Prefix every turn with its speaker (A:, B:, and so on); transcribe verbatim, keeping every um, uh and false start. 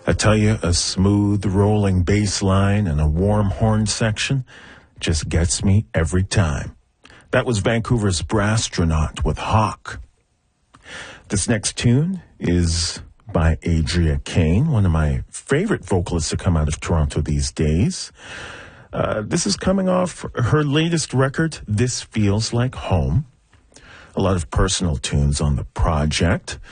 A: I tell you, a smooth rolling bass line and a warm horn section just gets me every time. That was Vancouver's Brasstronaut with Hawk. This next tune is by Adria Kane, one of my favorite vocalists to come out of Toronto these days. Uh, this is coming off her latest record, This Feels Like Home. A lot of personal tunes on the project.